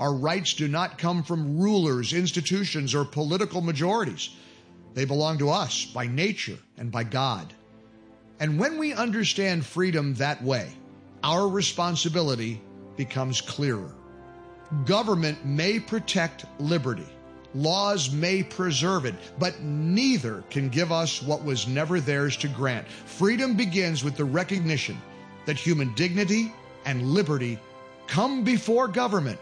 Our rights do not come from rulers, institutions, or political majorities. They belong to us by nature and by God. And when we understand freedom that way, our responsibility becomes clearer. Government may protect liberty. Laws may preserve it, but neither can give us what was never theirs to grant. Freedom begins with the recognition that human dignity and liberty come before government,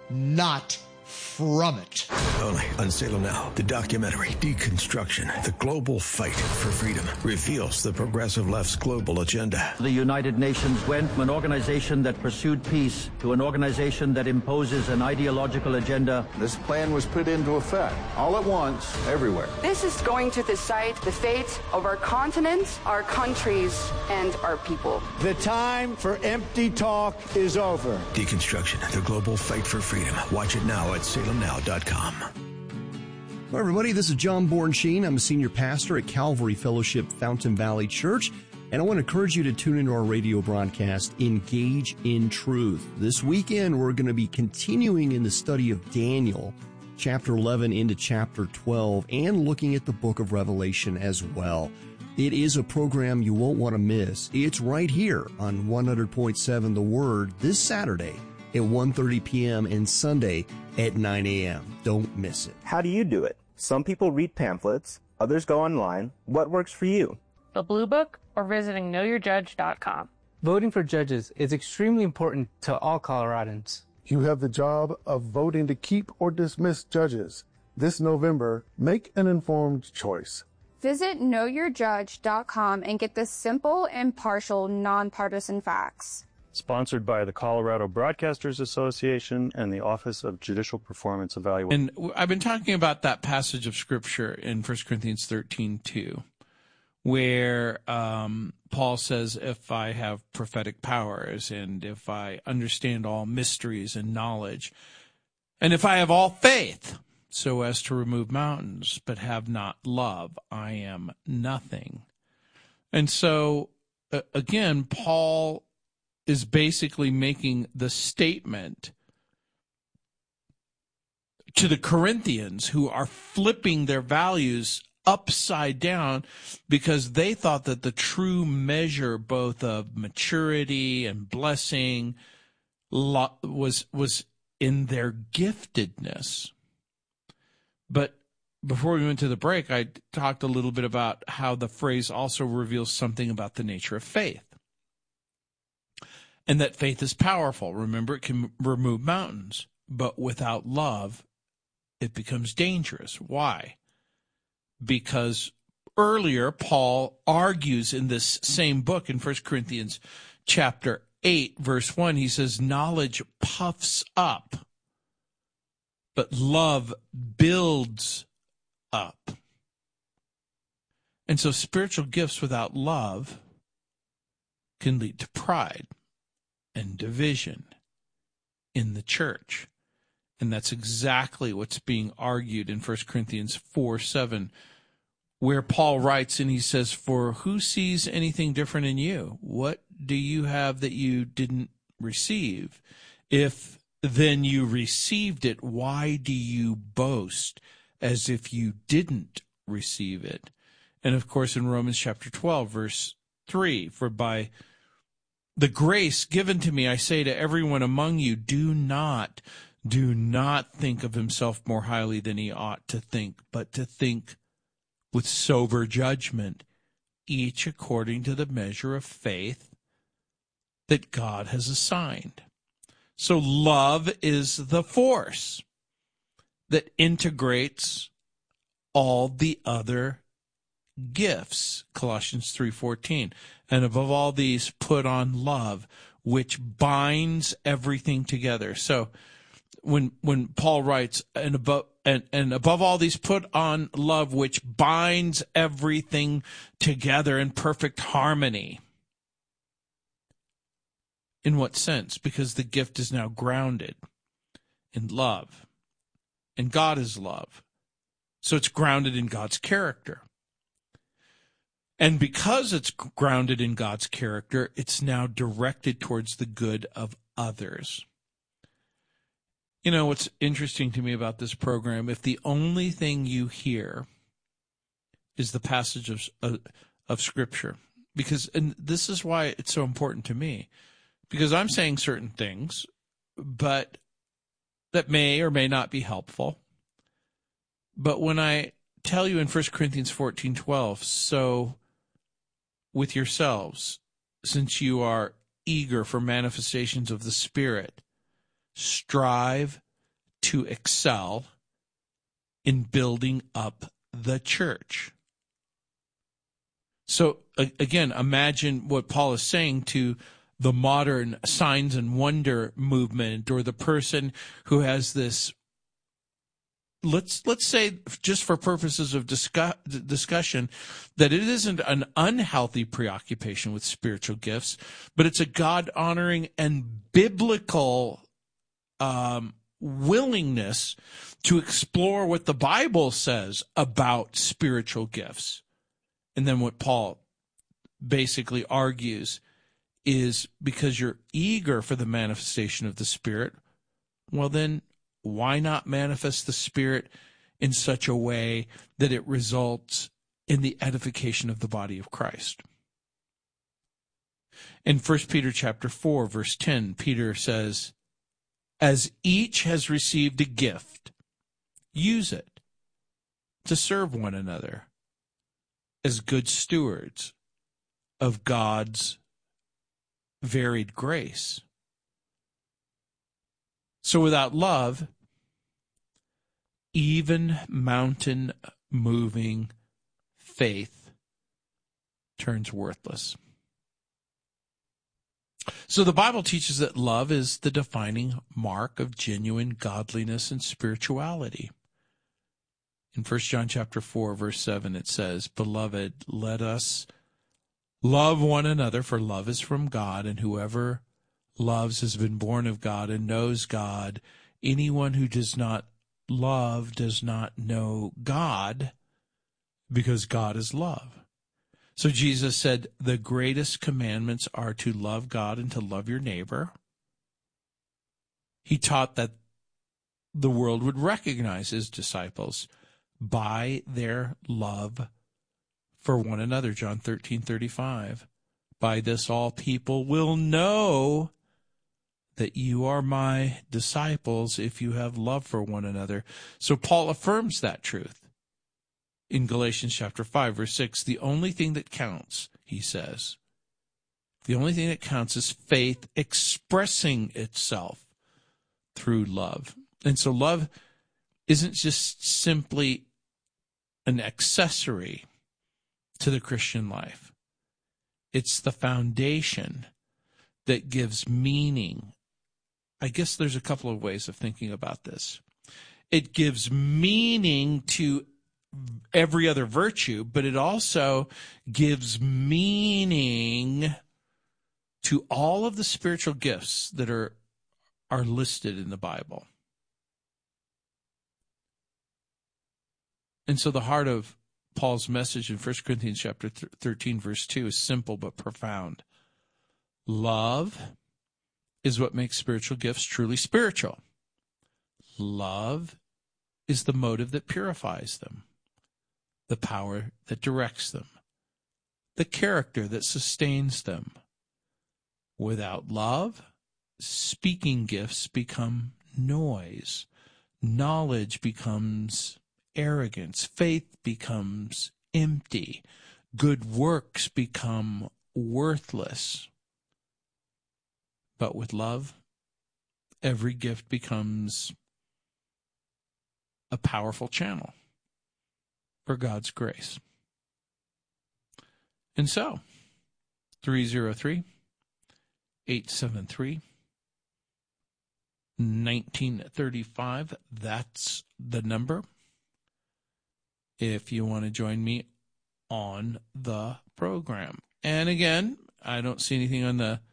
not from it. Only on Salem Now, the documentary Deconstruction, the Global Fight for Freedom, reveals the progressive left's global agenda. The United Nations went from an organization that pursued peace to an organization that imposes an ideological agenda. This plan was put into effect all at once, everywhere. This is going to decide the fate of our continent, our countries, and our people. The time for empty talk is over. Deconstruction, the Global Fight for Freedom. Watch it now at salemnow.com. Hello, everybody. This is John Bornsheen. I'm a senior pastor at Calvary Fellowship Fountain Valley Church, and I want to encourage you to tune into our radio broadcast, Engage in Truth. This weekend, we're going to be continuing in the study of Daniel, chapter 11 into chapter 12, and looking at the book of Revelation as well. It is a program you won't want to miss. It's right here on 100.7 The Word this Saturday at 1:30 p.m. and Sunday at 9 a.m. Don't miss it. How do you do it? Some people read pamphlets, others go online. What works for you? The Blue Book or visiting knowyourjudge.com. Voting for judges is extremely important to all Coloradans. You have the job of voting to keep or dismiss judges. This November, make an informed choice. Visit knowyourjudge.com and get the simple, impartial, nonpartisan facts. Sponsored by the Colorado Broadcasters Association and the Office of Judicial Performance Evaluation. And I've been talking about that passage of Scripture in 1 Corinthians 13:2, where Paul says, if I have prophetic powers and if I understand all mysteries and knowledge, and if I have all faith so as to remove mountains, but have not love, I am nothing. And so, again, Paul is basically making the statement to the Corinthians who are flipping their values upside down because they thought that the true measure both of maturity and blessing was in their giftedness. But before we went to the break, I talked a little bit about how the phrase also reveals something about the nature of faith. And that faith is powerful. Remember, it can remove mountains. But without love, it becomes dangerous. Why? Because earlier, Paul argues in this same book in 1 Corinthians chapter 8, verse 1, he says, knowledge puffs up, but love builds up. And so spiritual gifts without love can lead to pride and division in the church. And that's exactly what's being argued in 1 Corinthians 4:7, where Paul writes and he says, for who sees anything different in you? What do you have that you didn't receive? If then you received it, why do you boast as if you didn't receive it? And of course, in Romans chapter 12, verse 3, for by the grace given to me, I say to everyone among you, do not think of himself more highly than he ought to think, but to think with sober judgment, each according to the measure of faith that God has assigned. So love is the force that integrates all the other gifts, Colossians 3:14. And above all these, put on love, which binds everything together. So when Paul writes, and above all these, put on love, which binds everything together in perfect harmony. In what sense? Because the gift is now grounded in love. And God is love. So it's grounded in God's character. And because it's grounded in God's character, it's now directed towards the good of others. You know, what's interesting to me about this program, if the only thing you hear is the passage of Scripture, and this is why it's so important to me, because I'm saying certain things, but that may or may not be helpful. But when I tell you in 1 Corinthians 14:12, so with yourselves, since you are eager for manifestations of the Spirit, strive to excel in building up the church. So again, imagine what Paul is saying to the modern signs and wonder movement, or the person who has this, let's say, just for purposes of discussion, that it isn't an unhealthy preoccupation with spiritual gifts, but it's a God-honoring and biblical willingness to explore what the Bible says about spiritual gifts. And then what Paul basically argues is, because you're eager for the manifestation of the Spirit, well then, why not manifest the Spirit in such a way that it results in the edification of the body of Christ? In 1 Peter chapter 4, verse 10, Peter says, as each has received a gift, use it to serve one another as good stewards of God's varied grace. So without love, even mountain-moving faith turns worthless. So the Bible teaches that love is the defining mark of genuine godliness and spirituality. In 1 John chapter 4, verse 7, it says, beloved, let us love one another, for love is from God, and whoever loves has been born of God and knows God. Anyone who does not love does not know God, because God is love. So Jesus said the greatest commandments are to love God and to love your neighbor. He taught that the world would recognize his disciples by their love for one another. John 13:35. By this all people will know that you are my disciples if you have love for one another. So Paul affirms that truth. In Galatians chapter 5, verse 6, the only thing that counts, he says, the only thing that counts is faith expressing itself through love. And so love isn't just simply an accessory to the Christian life. It's the foundation that gives meaning. I guess there's a couple of ways of thinking about this. It gives meaning to every other virtue, but it also gives meaning to all of the spiritual gifts that are listed in the Bible. And so the heart of Paul's message in 1 Corinthians chapter 13, verse 2 is simple but profound. Love is what makes spiritual gifts truly spiritual. Love is the motive that purifies them, the power that directs them, the character that sustains them. Without love, speaking gifts become noise. Knowledge becomes arrogance. Faith becomes empty. Good works become worthless. But with love, every gift becomes a powerful channel for God's grace. And so, 303-873-1935, that's the number if you want to join me on the program. And again, I don't see anything on the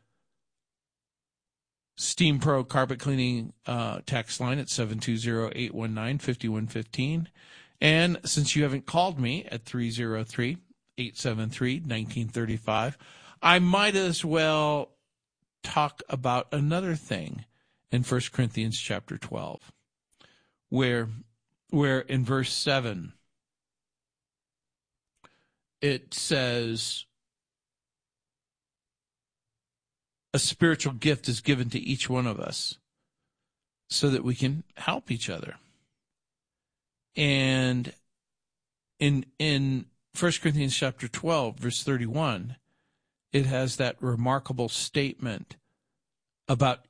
Steam Pro carpet cleaning text line at 720-819-5115. And since you haven't called me at 303-873-1935, I might as well talk about another thing, in 1 Corinthians chapter 12, where in verse 7, it says, a spiritual gift is given to each one of us so that we can help each other. And in 1 Corinthians chapter 12, verse 31, it has that remarkable statement about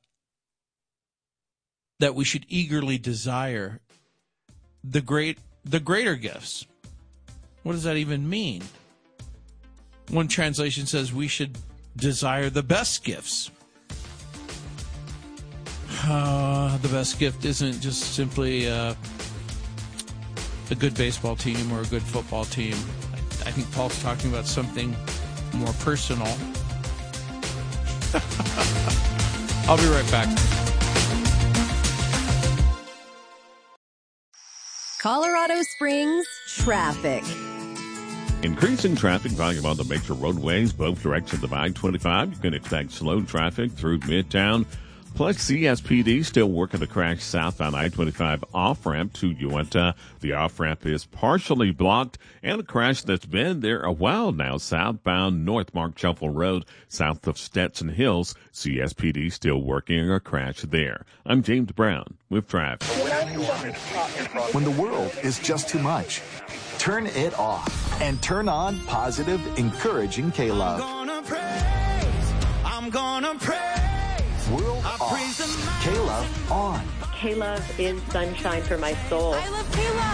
that we should eagerly desire the greater gifts. What does that even mean? One translation says we should desire the best gifts. The best gift isn't just simply a good baseball team or a good football team. I think Paul's talking about something more personal. I'll be right back. Colorado Springs traffic. Increasing traffic volume on the major roadways, both directions of I-25. You can expect slow traffic through Midtown. Plus, CSPD still working to crash southbound I-25 off-ramp to Uinta. The off-ramp is partially blocked, and a crash that's been there a while now, southbound North Mark Shuffle Road, south of Stetson Hills. CSPD still working a crash there. I'm James Brown with traffic. When the world is just too much, turn it off and turn on positive, encouraging K-Love. I'm gonna praise. World off. K-Love on. K-Love is sunshine for my soul. I love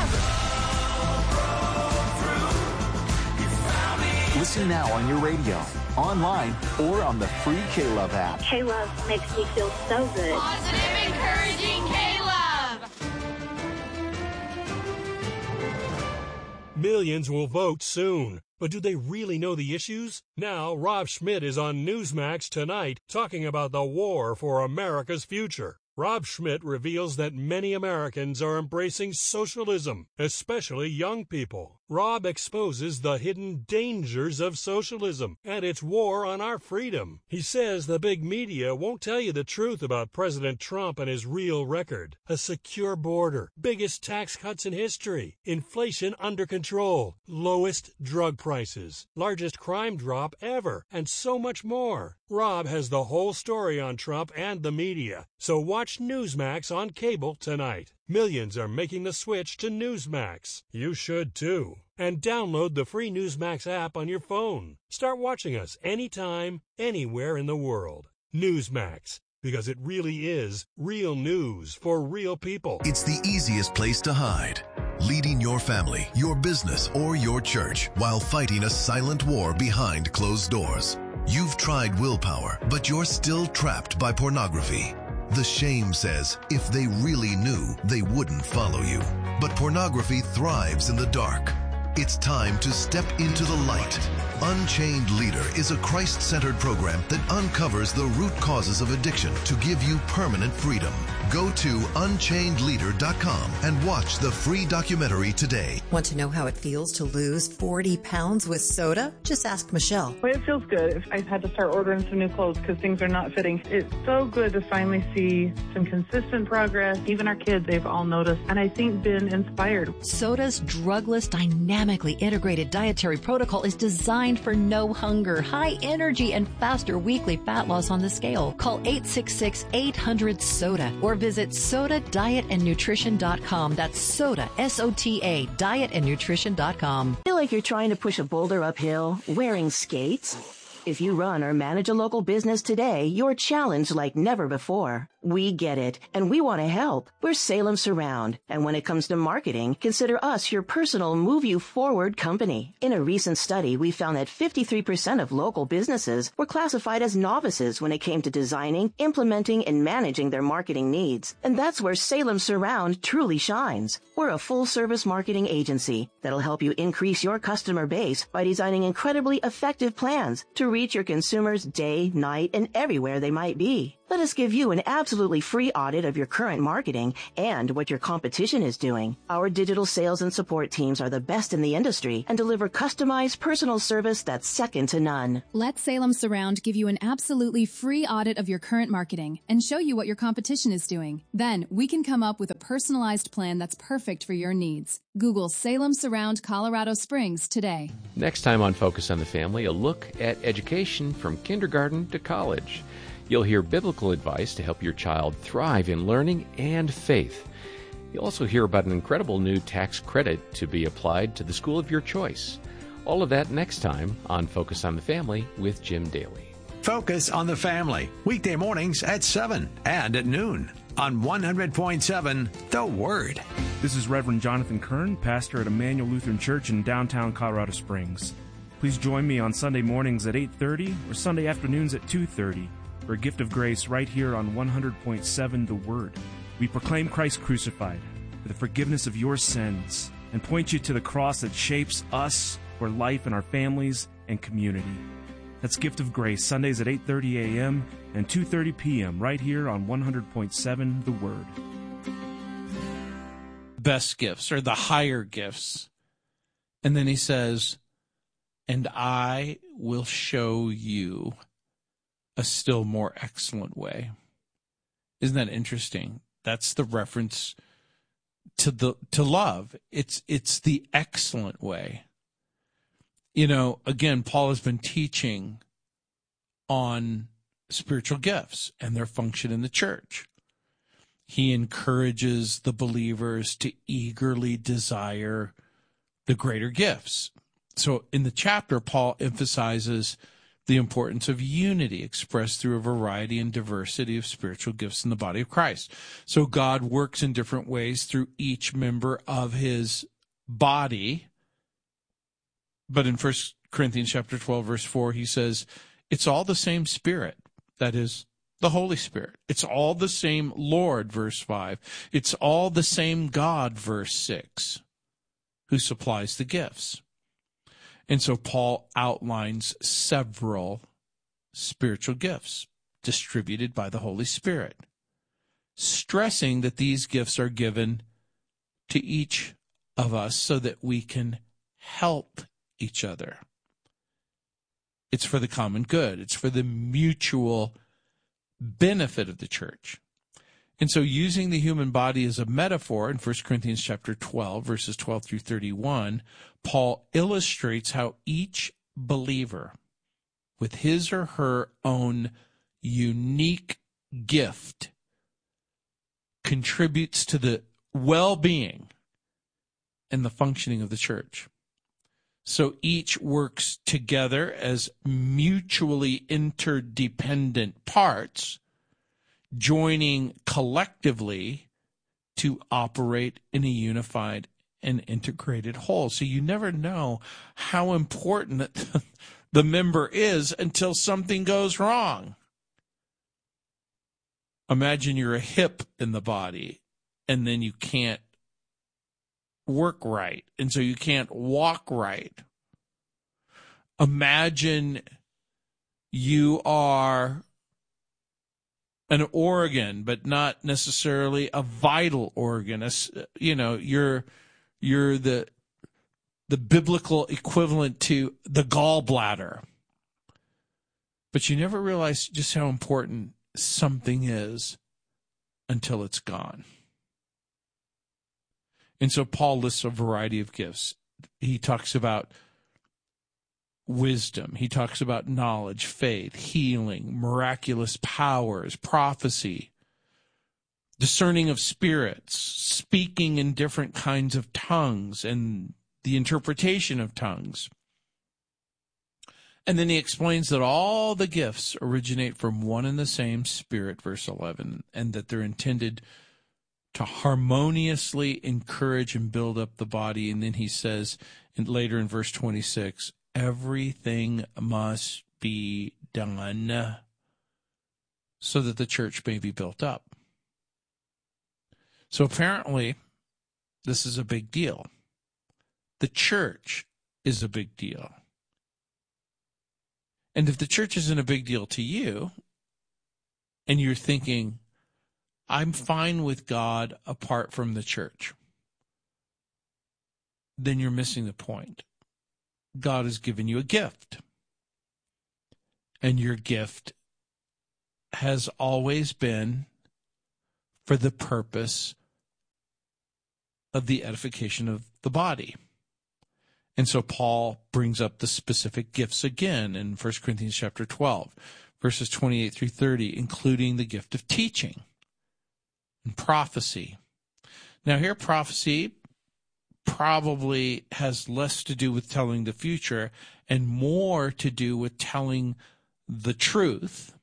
K-Love. Listen now on your radio, online, or on the free K-Love app. K-Love makes me feel so good. Positive, encouraging K-Love. Millions will vote soon. But do they really know the issues? Now, Rob Schmidt is on Newsmax tonight talking about the war for America's future. Rob Schmidt reveals that many Americans are embracing socialism, especially young people. Rob exposes the hidden dangers of socialism and its war on our freedom. He says the big media won't tell you the truth about President Trump and his real record. A secure border, biggest tax cuts in history, inflation under control, lowest drug prices, largest crime drop ever, and so much more. Rob has the whole story on Trump and the media. So watch Newsmax on cable tonight. Millions are making the switch to Newsmax. You should too. And download the free Newsmax app on your phone. Start watching us anytime, anywhere in the world. Newsmax, because it really is real news for real people. It's the easiest place to hide. Leading your family, your business, or your church while fighting a silent war behind closed doors. You've tried willpower, but you're still trapped by pornography. The shame says if they really knew, they wouldn't follow you. But pornography thrives in the dark. It's time to step into the light. Unchained Leader is a Christ-centered program that uncovers the root causes of addiction to give you permanent freedom. Go to unchainedleader.com and watch the free documentary today. Want to know how it feels to lose 40 pounds with soda? Just ask Michelle. Well, it feels good. I've had to start ordering some new clothes because things are not fitting. It's so good to finally see some consistent progress. Even our kids, they've all noticed, and I think been inspired. Soda's drugless, dynamically integrated dietary protocol is designed for no hunger, high energy, and faster weekly fat loss on the scale. Call 866-800-SODA or visit SODAdietandnutrition.com. That's SODA, S-O-T-A, dietandnutrition.com. Feel like you're trying to push a boulder uphill wearing skates? If you run or manage a local business today, you're challenged like never before. We get it, and we want to help. We're Salem Surround, and when it comes to marketing, consider us your personal Move You Forward company. In a recent study, we found that 53% of local businesses were classified as novices when it came to designing, implementing, and managing their marketing needs. And that's where Salem Surround truly shines. We're a full-service marketing agency that'll help you increase your customer base by designing incredibly effective plans to reach your consumers day, night, and everywhere they might be. Let us give you an absolutely free audit of your current marketing and what your competition is doing. Our digital sales and support teams are the best in the industry and deliver customized personal service that's second to none. Let Salem Surround give you an absolutely free audit of your current marketing and show you what your competition is doing. Then we can come up with a personalized plan that's perfect for your needs. Google Salem Surround Colorado Springs today. Next time on Focus on the Family, a look at education from kindergarten to college. You'll hear biblical advice to help your child thrive in learning and faith. You'll also hear about an incredible new tax credit to be applied to the school of your choice. All of that next time on Focus on the Family with Jim Daly. Focus on the Family, weekday mornings at 7 and at noon on 100.7 The Word. This is Reverend Jonathan Kern, pastor at Emmanuel Lutheran Church in downtown Colorado Springs. Please join me on Sunday mornings at 8:30 or Sunday afternoons at 2:30 for a gift of grace right here on 100.7 The Word. We proclaim Christ crucified for the forgiveness of your sins and point you to the cross that shapes us for life in our families and community. That's Gift of Grace, Sundays at 8:30 a.m. and 2:30 p.m. right here on 100.7 The Word. Best gifts or the higher gifts. And then he says, and I will show you a still more excellent way. Isn't that interesting? That's the reference to love. It's the excellent way. You know, again, Paul has been teaching on spiritual gifts and their function in the church. He encourages the believers to eagerly desire the greater gifts. So in the chapter, Paul emphasizes the importance of unity expressed through a variety and diversity of spiritual gifts in the body of Christ. So God works in different ways through each member of his body. But in 1 Corinthians chapter 12, verse 4, he says, it's all the same Spirit, that is, the Holy Spirit. It's all the same Lord, verse 5. It's all the same God, verse 6, who supplies the gifts. And so Paul outlines several spiritual gifts distributed by the Holy Spirit, stressing that these gifts are given to each of us so that we can help each other. It's for the common good. It's for the mutual benefit of the church. And so using the human body as a metaphor in 1 Corinthians chapter 12, verses 12 through 31, Paul illustrates how each believer, with his or her own unique gift, contributes to the well-being and the functioning of the church. So each works together as mutually interdependent parts, joining collectively to operate in a unified and integrated whole. So you never know how important the member is until something goes wrong. Imagine you're a hip in the body, and then you can't work right, and so you can't walk right. Imagine you are an organ, but not necessarily a vital organ. You know, you're the biblical equivalent to the gallbladder. But you never realize just how important something is until it's gone. And so Paul lists a variety of gifts. He talks about wisdom. He talks about knowledge, faith, healing, miraculous powers, prophecy, discerning of spirits, speaking in different kinds of tongues, and the interpretation of tongues. And then he explains that all the gifts originate from one and the same Spirit, verse 11, and that they're intended to harmoniously encourage and build up the body. And then he says, and later in verse 26, everything must be done so that the church may be built up. So apparently, this is a big deal. The church is a big deal. And if the church isn't a big deal to you, and you're thinking, I'm fine with God apart from the church, then you're missing the point. God has given you a gift, and your gift has always been for the purpose of the edification of the body. And so Paul brings up the specific gifts again in 1 Corinthians chapter 12, verses 28 through 30, including the gift of teaching and prophecy. Now here, prophecy probably has less to do with telling the future and more to do with telling the truth.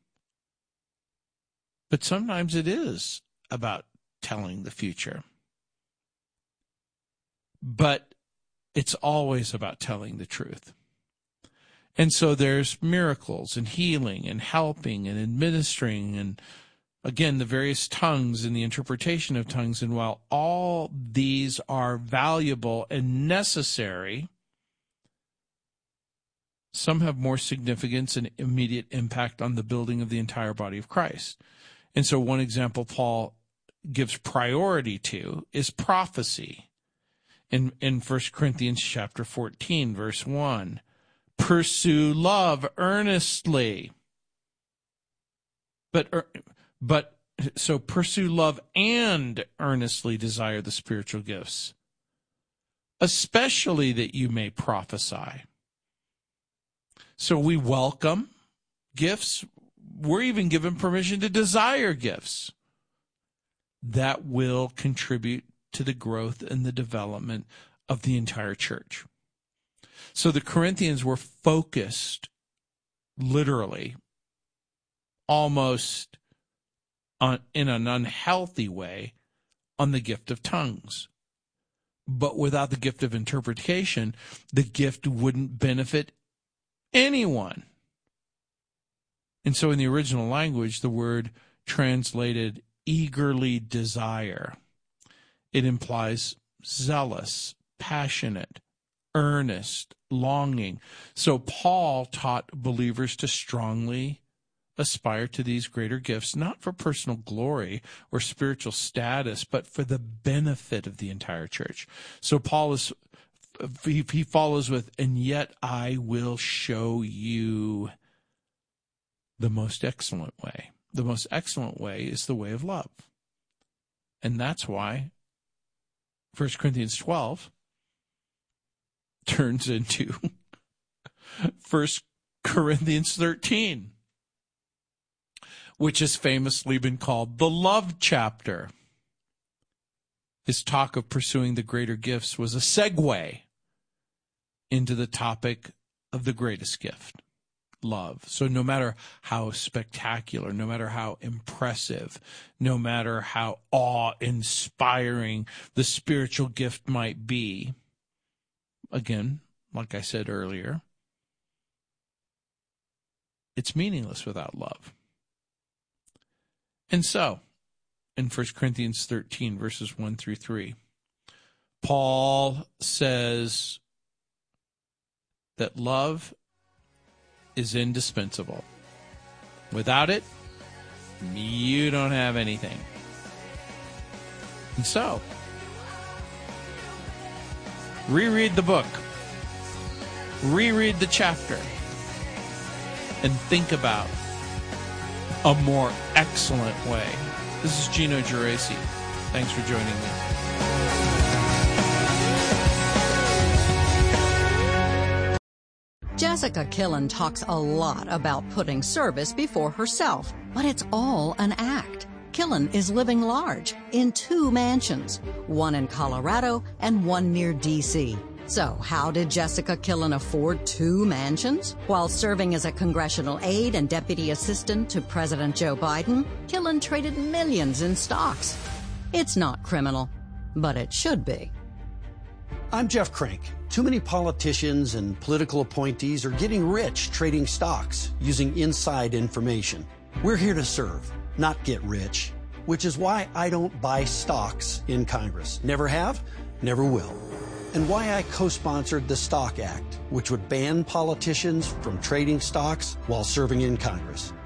But sometimes it is about telling the future. But it's always about telling the truth. And so there's miracles and healing and helping and administering and, again, the various tongues and the interpretation of tongues. And while all these are valuable and necessary, some have more significance and immediate impact on the building of the entire body of Christ. And so one example Paul gives priority to is prophecy. In 1 Corinthians chapter 14, verse 1, pursue love earnestly. So pursue love and earnestly desire the spiritual gifts, especially that you may prophesy. So we welcome gifts. We're even given permission to desire gifts that will contribute to the growth and the development of the entire church. So the Corinthians were focused, literally, almost in an unhealthy way, on the gift of tongues. But without the gift of interpretation, the gift wouldn't benefit anyone. And so in the original language, the word translated eagerly desire, it implies zealous, passionate, earnest, longing. So Paul taught believers to strongly aspire to these greater gifts, not for personal glory or spiritual status, but for the benefit of the entire church. So Paul he follows with, and yet I will show you the most excellent way. The most excellent way is the way of love. And that's why 1 Corinthians 12 turns into 1 Corinthians 13, which has famously been called the love chapter. His talk of pursuing the greater gifts was a segue into the topic of the greatest gift, love. So no matter how spectacular, no matter how impressive, no matter how awe-inspiring the spiritual gift might be, again, like I said earlier, it's meaningless without love. And so, in 1 Corinthians 13, verses 1 through 3, Paul says that love is indispensable. Without it, you don't have anything. And so, reread the book, reread the chapter, and think about a more excellent way. This is Gino Geraci. Thanks for joining me. Jessica Killen talks a lot about putting service before herself, but it's all an act. Killen is living large in 2 mansions, one in Colorado and one near D.C. So how did Jessica Killen afford 2 mansions? While serving as a congressional aide and deputy assistant to President Joe Biden, Killen traded millions in stocks. It's not criminal, but it should be. I'm Jeff Crank. Too many politicians and political appointees are getting rich trading stocks using inside information. We're here to serve, not get rich, which is why I don't buy stocks in Congress. Never have, never will. And why I co-sponsored the Stock Act, which would ban politicians from trading stocks while serving in Congress.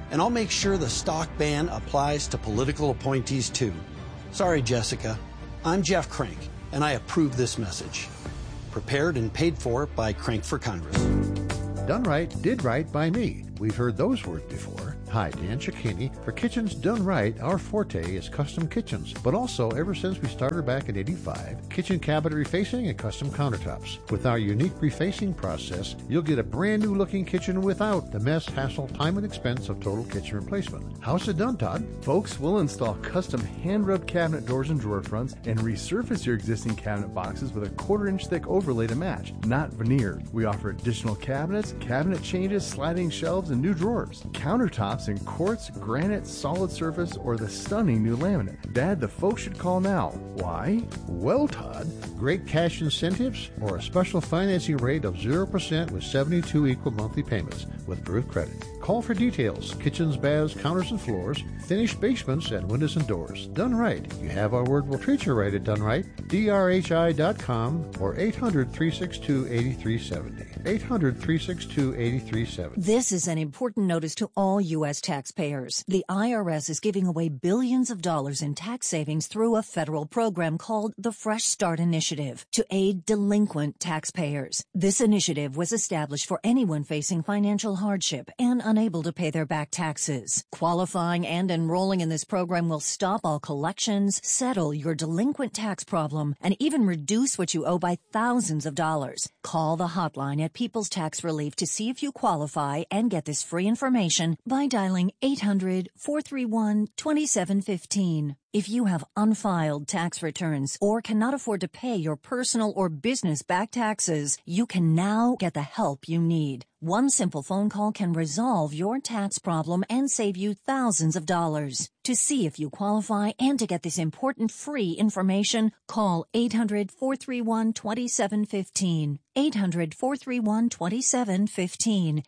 And I'll make sure the stock ban applies to political appointees too. Sorry, Jessica. I'm Jeff Crank, and I approve this message. Prepared and paid for by Crank for Congress. Done right, did right by me. We've heard those words before. Hi, Dan Cicchini. For Kitchens Done Right, our forte is custom kitchens, but also, ever since we started back in '85, kitchen cabinet refacing and custom countertops. With our unique refacing process, you'll get a brand new looking kitchen without the mess, hassle, time, and expense of total kitchen replacement. How's it done, Todd? Folks, we'll install custom hand-rubbed cabinet doors and drawer fronts and resurface your existing cabinet boxes with a 1/4-inch thick overlay to match, not veneered. We offer additional cabinets, cabinet changes, sliding shelves, and new drawers. Countertops in quartz, granite, solid surface, or the stunning new laminate. Dad, the folks should call now. Why? Well, Todd, great cash incentives or a special financing rate of 0% with 72 equal monthly payments with approved credit. Call for details. Kitchens, baths, counters, and floors, finished basements, and windows and doors. Done right. You have our word, we'll treat you right at Done Right. DRHI.com or 800-362-8370. 800-362-8370. This is an important notice to all U.S. taxpayers. The IRS is giving away billions of dollars in tax savings through a federal program called the Fresh Start Initiative to aid delinquent taxpayers. This initiative was established for anyone facing financial hardship and unable to pay their back taxes. Qualifying and enrolling in this program will stop all collections, settle your delinquent tax problem, and even reduce what you owe by thousands of dollars. Call the hotline at People's Tax Relief to see if you qualify and get this free information by dialing 800-431-2715. If you have unfiled tax returns or cannot afford to pay your personal or business back taxes, you can now get the help you need. One simple phone call can resolve your tax problem and save you thousands of dollars. To see if you qualify and to get this important free information, call 800-431-2715. 800-431-2715.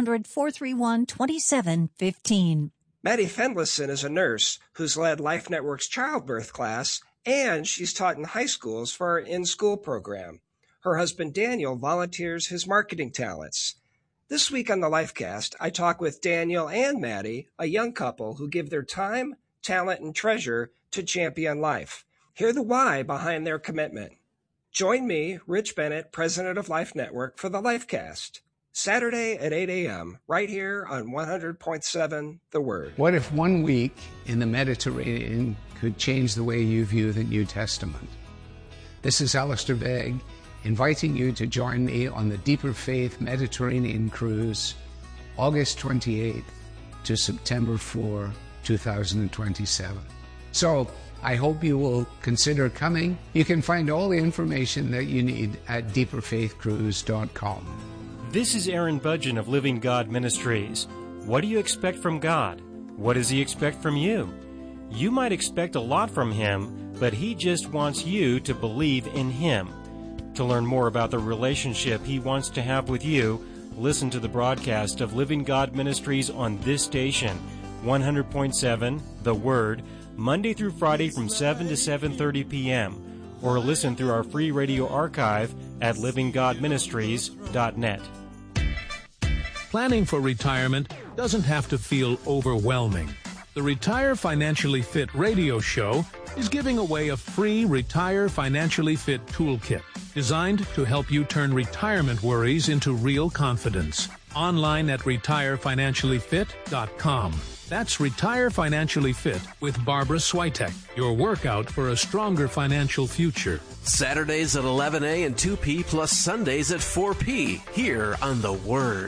800-431-2715. Maddie Fendlison is a nurse who's led Life Network's childbirth class, and she's taught in high schools for our in-school program. Her husband Daniel volunteers his marketing talents. This week on the Lifecast, I talk with Daniel and Maddie, a young couple who give their time, talent, and treasure to champion life. Hear the why behind their commitment. Join me, Rich Bennett, president of Life Network, for the Lifecast. Saturday at 8 a.m., right here on 100.7 The Word. What if 1 week in the Mediterranean could change the way you view the New Testament? This is Alistair Begg, inviting you to join me on the Deeper Faith Mediterranean Cruise, August 28th to September 4, 2027. So, I hope you will consider coming. You can find all the information that you need at deeperfaithcruise.com. This is Aaron Budgeon of Living God Ministries. What do you expect from God? What does He expect from you? You might expect a lot from Him, but He just wants you to believe in Him. To learn more about the relationship He wants to have with you, listen to the broadcast of Living God Ministries on this station, 100.7 The Word, Monday through Friday from 7 to 7:30 p.m., or listen through our free radio archive at livinggodministries.net. Planning for retirement doesn't have to feel overwhelming. The Retire Financially Fit radio show is giving away a free Retire Financially Fit toolkit designed to help you turn retirement worries into real confidence. Online at retirefinanciallyfit.com. That's Retire Financially Fit with Barbara Switek, your workout for a stronger financial future. Saturdays at 11A and 2P plus Sundays at 4P here on The Word.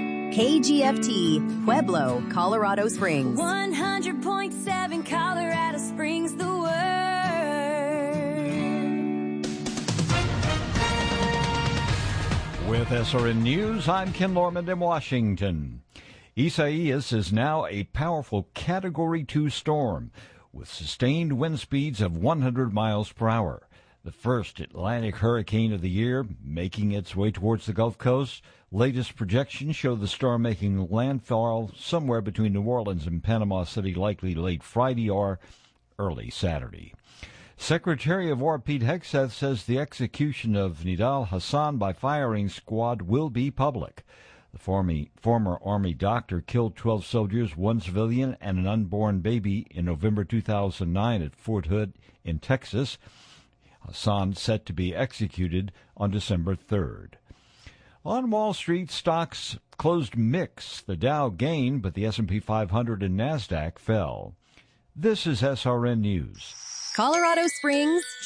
KGFT, Pueblo, Colorado Springs. 100.7 Colorado Springs, The Word. With SRN News, I'm Ken Lorman in Washington. Isaias is now a powerful Category 2 storm with sustained wind speeds of 100 miles per hour. The first Atlantic hurricane of the year, making its way towards the Gulf Coast. Latest projections show the storm making landfall somewhere between New Orleans and Panama City, likely late Friday or early Saturday. Secretary of War Pete Hegseth says the execution of Nidal Hassan by firing squad will be public. The former Army doctor killed 12 soldiers, 1 civilian, and an unborn baby in November 2009 at Fort Hood in Texas. Hassan set to be executed on December 3rd. On Wall Street, stocks closed mixed. The Dow gained, but the S&P 500 and NASDAQ fell. This is SRN News. Colorado Springs,